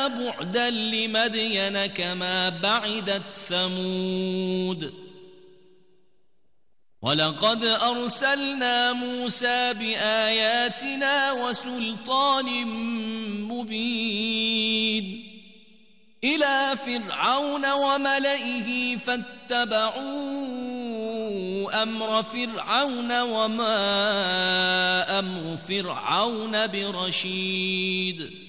ألا بعدا لمدين كما بعدت ثمود ولقد أرسلنا موسى بآياتنا وسلطان مبين إلى فرعون وملئه فاتبعوا أمر فرعون وما أمر فرعون برشيد